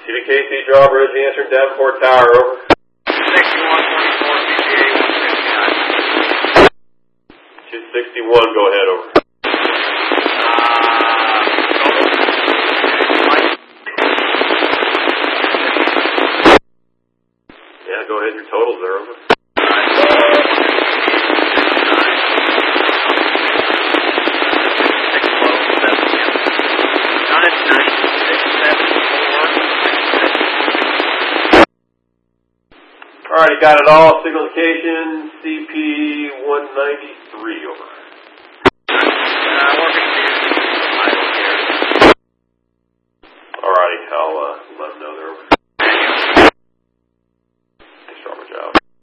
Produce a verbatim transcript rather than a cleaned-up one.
C to K C Drawbridge, answering Davenport Tower, over. sixty-one twenty-four, P G A one fifty-nine. two sixty-one, go ahead, over. Yeah, go ahead, your totals are over. Alright, got it all. Signal location, C P one ninety-three, over. Uh, working